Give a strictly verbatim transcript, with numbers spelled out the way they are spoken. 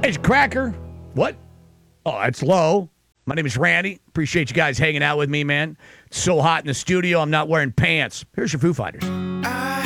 It's Cracker. What? Oh, that's low. My name is Randy. Appreciate you guys hanging out with me, man. It's so hot in the studio, I'm not wearing pants. Here's your Foo Fighters.